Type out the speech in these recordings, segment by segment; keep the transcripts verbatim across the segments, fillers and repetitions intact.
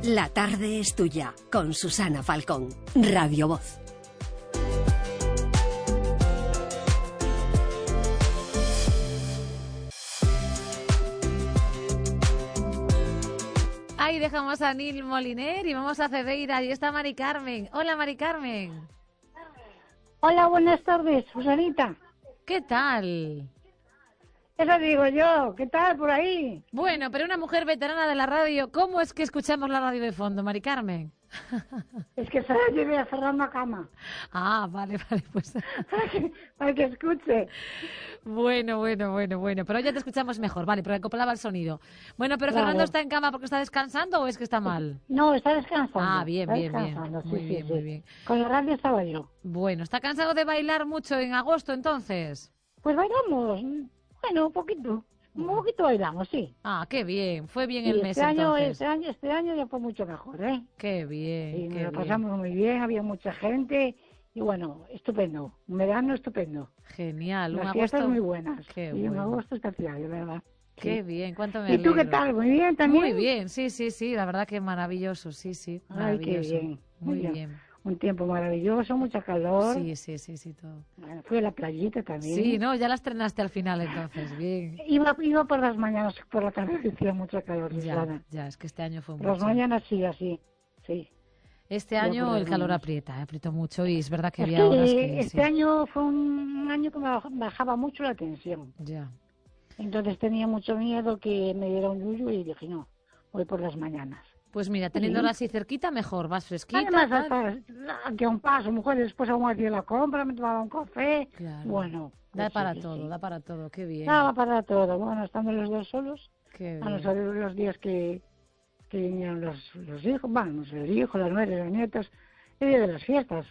La tarde es tuya, con Susana Falcón, Radio Voz. Ahí dejamos a Nil Moliner y vamos a Cedeira. Y está Mari Carmen. Hola, Mari Carmen. Hola, buenas tardes, Susanita. ¿Qué tal? Eso digo yo, ¿qué tal por ahí? Bueno, pero una mujer veterana de la radio, ¿cómo es que escuchamos la radio de fondo, Mari Carmen? Es que se la llevé a Fernando a cama. Ah, vale, vale, pues... para, que, para que escuche. Bueno, bueno, bueno, bueno, pero ya te escuchamos mejor, vale, porque acoplaba el sonido. Bueno, pero Claro. ¿Fernando está en cama porque está descansando o es que está mal? No, está descansando. Ah, bien, está bien, bien. descansando, sí, Muy sí, bien, sí. muy bien. Con la radio estaba yo. Bueno, ¿está cansado de bailar mucho en agosto entonces? Pues bailamos, bueno, un poquito. Un poquito bailamos, sí. Ah, qué bien, fue bien Sí, el mes este año, entonces. este año, este año ya fue mucho mejor, ¿eh? Qué bien, Sí, qué nos lo bien. pasamos muy bien, había mucha gente y bueno, estupendo. Un verano estupendo. Genial, un Las fiestas agosto... muy buenas. Qué y un bueno. agosto especial, de verdad. Qué Sí. bien, cuánto me ¿Y tú qué alegro. tal? ¿Muy bien también? Muy bien, sí, sí, sí, la verdad que maravilloso, sí, sí, Ay, qué maravilloso. bien. Muy Muy bien. bien. Un tiempo maravilloso, mucha calor. Sí, sí, sí, sí, todo. Bueno, fui a la playita también. Sí, no, ya la estrenaste al final entonces, bien. Iba, iba por las mañanas, por la tarde hacía mucha calor, Ya, Susana. ya, es que este año fue Por las mucho. mañanas sí, así, sí. Este Ya año por el las calor mañanas. aprieta, eh, apretó mucho y es verdad que Es había horas que que este sí. año fue un año que me baj- bajaba mucho la tensión. Ya. Entonces tenía mucho miedo que me diera un yuyu y dije, no, voy por las mañanas. Pues mira, teniéndola así cerquita, mejor, vas fresquita. Además, tal. hasta aquí a un paso, mujer, después aún hacía la compra, me tomaba un café. Claro. Bueno, Da pues para sí, todo, sí. da para todo, qué bien. Daba para todo. Bueno, estando los dos solos, Qué a no bien. ser los días que, que vinieron los, los hijos, bueno, el hijo, las nueras, los nietos, el día de las fiestas,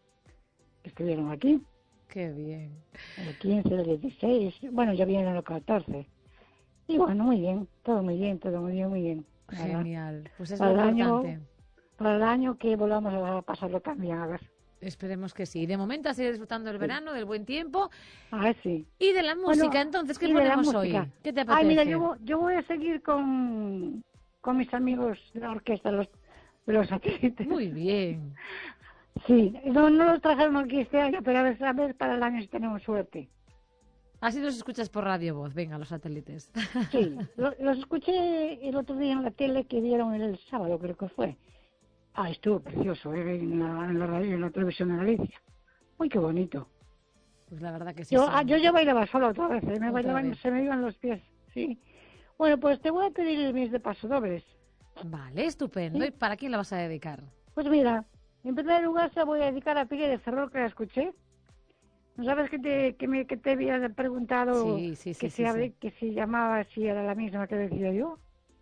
que estuvieron aquí, Qué bien. el quince, el dieciséis, bueno, ya vinieron el catorce. Y bueno, muy bien, todo muy bien, todo muy bien, muy bien. la verdad. Genial. Pues es Para lo el año- importante. Para el año que volvamos a pasarlo también, a ver. Esperemos que sí. De momento a seguir disfrutando del verano, del buen tiempo A ver si. y de la música. Bueno, Entonces, ¿qué y de la ponemos música. hoy? ¿Qué te apetece? Ay, mira, yo, vo- yo voy a seguir con, con mis amigos de la orquesta, los, de los satélites. Muy bien. Sí, no, no los trajeron aquí este año, pero a ver, a ver para el año si tenemos suerte. Así los escuchas por Radio Voz. Venga, los satélites. Sí, lo- los escuché el otro día en la tele que dieron el sábado, creo que fue. Ah, estuvo precioso, ¿eh? en, la, en la radio, en la televisión de Galicia. Uy, qué bonito. Pues la verdad que sí. Yo, son- ah, yo ya bailaba sola otra vez, ¿eh? me Otra bailaban, vez. se me iban los pies, sí. Bueno, pues te voy a pedir mis de pasodobles. Vale, estupendo. Sí. ¿Y para quién la vas a dedicar? Pues mira, en primer lugar se la voy a dedicar a Pili de Ferrol, que la escuché. ¿No sabes que te, que me, que te había preguntado Sí, sí, sí, que, sí, se abre- sí. que si llamaba, si era la misma que decía yo?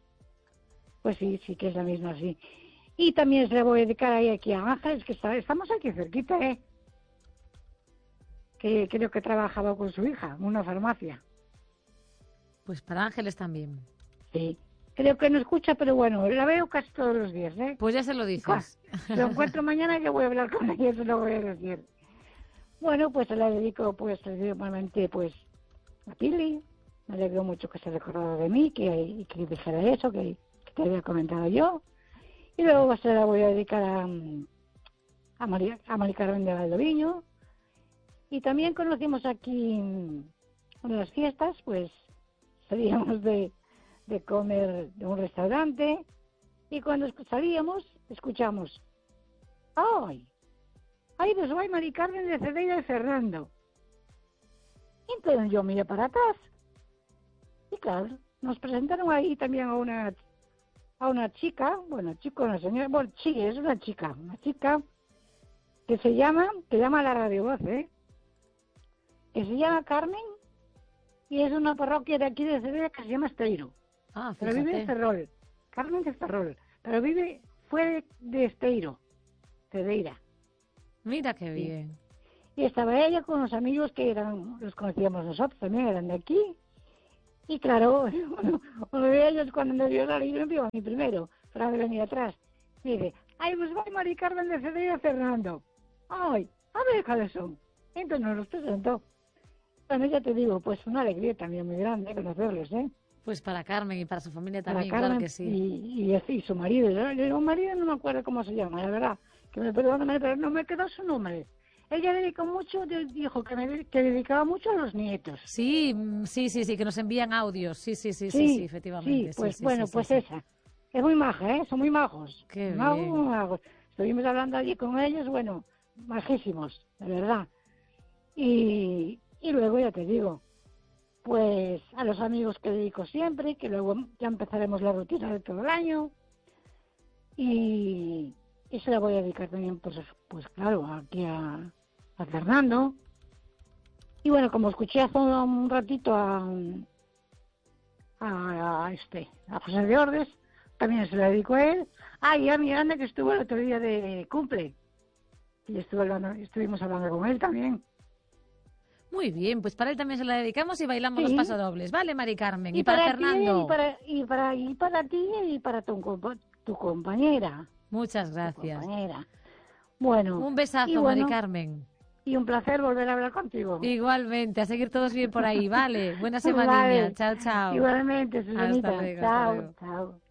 Pues sí, sí que es la misma, sí. Y también se la voy a dedicar ahí aquí a Ángeles, que está, estamos aquí cerquita, ¿eh? Que creo que trabajaba con su hija en una farmacia. Pues para Ángeles también. Sí. Creo que no escucha, pero bueno, la veo casi todos los días, ¿eh? Pues ya se lo dices. Lo encuentro mañana que voy a hablar con ella, se lo voy a decir. Bueno, pues se la dedico, pues, normalmente, pues, a Pili. Me alegro mucho que se recordara de mí, que, que dijera eso, que, que te había comentado yo. Y luego se la voy a dedicar a, mm, a, María, a Mari Carmen de Valdoviño. Y también conocimos aquí mm, en las fiestas, pues, salíamos de, de comer de un restaurante. Y cuando escu- salíamos, escuchamos, ¡ay! ¡Ay, pues vai Mari Carmen de Cedeira de Fernando! Y entonces yo miré para atrás. Y claro, nos presentaron ahí también a una a una chica, bueno, chico, una señora, bueno, sí, es una chica, una chica que se llama, que llama la Radio Voz, ¿eh? Que se llama Carmen y es una parroquia de aquí de Cedeira que se llama Esteiro. Ah, Pero vive en fíjate. Ferrol, Carmen de Ferrol, pero vive fuera de Esteiro, Cedeira. Mira qué bien. Y estaba ella con los amigos que eran, los conocíamos nosotros, también eran de aquí. Y claro, uno, uno de ellos cuando me vio salir, me vio a mí primero, para venir atrás. Me dice, ay, pues va Mari Carmen de Cedeira Fernando. Ay, a ver cuáles son. Entonces nos los presentó. Bueno, ya te digo, pues una alegría también muy grande conocerlos, ¿eh? Pues para Carmen y para su familia Para también, Carmen claro que sí. y, y, y su marido. Yo, yo digo marido, no me acuerdo cómo se llama, la verdad. Que me perdone, pero no me quedó su nombre. Ella dedicó mucho, dijo que, me, que dedicaba mucho a los nietos. Sí, mm, sí, sí, sí, que nos envían audios. Sí, sí, sí, sí, Sí, sí, efectivamente. sí, pues sí, sí, bueno, sí, pues sí, sí. esa. Es muy maja, ¿eh? Son muy majos. Qué Muy majos, bien. muy majos. Estuvimos hablando allí con ellos, bueno, majísimos, de verdad. Y, y luego ya te digo, pues a los amigos que dedico siempre, que luego ya empezaremos la rutina de todo el año. Y, y se la voy a dedicar también, pues, pues claro, aquí a, a Fernando. Y bueno, como escuché hace un ratito a, a, a este, a José de Ordes, también se la dedico a él. Ah, y a Miranda, que estuvo el otro día de cumple. Y estuve hablando, estuvimos hablando con él también. Muy bien, pues para él también se la dedicamos y bailamos los Sí. pasodobles. Vale, Mari Carmen. Y, Y para, para ti, Fernando. y para, y para, y para ti, y para tu, compa- tu compañera. Muchas Tu gracias. compañera. Bueno. Un y besazo, bueno, Mari Carmen. y un placer volver a hablar contigo. Igualmente, a seguir todos bien por ahí, ¿vale? Buena semanilla. Vale. Chao, chao. Igualmente, Hasta Susanita. luego, hasta Chao, luego. chao.